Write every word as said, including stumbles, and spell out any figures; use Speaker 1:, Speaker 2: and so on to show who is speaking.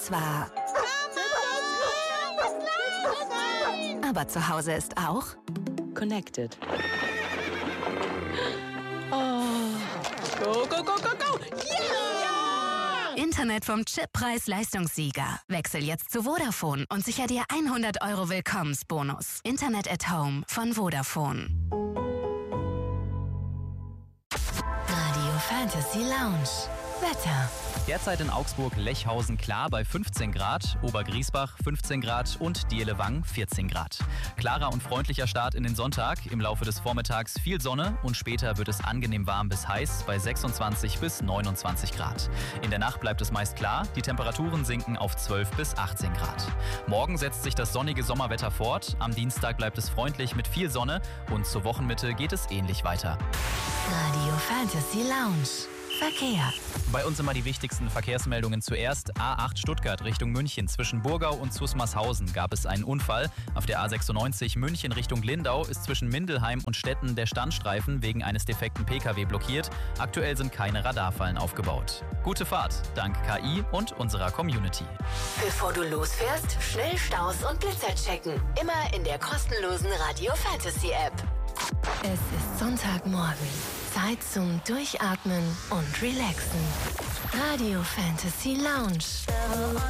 Speaker 1: zwar... Aber zu Hause ist auch...
Speaker 2: Connected. Oh. Go, go, go, go, go!
Speaker 1: Yeah! Internet vom Chip Preis-Leistungssieger. Wechsel jetzt zu Vodafone und sicher dir hundert Euro Willkommensbonus. Internet at Home von Vodafone. Radio Fantasy Lounge. Wetter.
Speaker 3: Derzeit in Augsburg-Lechhausen klar bei fünfzehn Grad, Obergriesbach fünfzehn Grad und Dielewang vierzehn Grad. Klarer und freundlicher Start in den Sonntag. Im Laufe des Vormittags viel Sonne und später wird es angenehm warm bis heiß bei sechsundzwanzig bis neunundzwanzig Grad. In der Nacht bleibt es meist klar, die Temperaturen sinken auf zwölf bis achtzehn Grad. Morgen setzt sich das sonnige Sommerwetter fort. Am Dienstag bleibt es freundlich mit viel Sonne und zur Wochenmitte geht es ähnlich weiter.
Speaker 1: Radio Fantasy Lounge. Verkehr.
Speaker 3: Bei uns immer die wichtigsten Verkehrsmeldungen zuerst. A acht Stuttgart Richtung München. Zwischen Burgau und Zusmarshausen gab es einen Unfall. Auf der A sechsundneunzig München Richtung Lindau ist zwischen Mindelheim und Stetten der Standstreifen wegen eines defekten Pkw blockiert. Aktuell sind keine Radarfallen aufgebaut. Gute Fahrt, dank K I und unserer Community.
Speaker 1: Bevor du losfährst, schnell Staus und Blitzer checken. Immer in der kostenlosen Radio Fantasy App. Es ist Sonntagmorgen. Zeit zum Durchatmen und Relaxen. Radio Fantasy Lounge.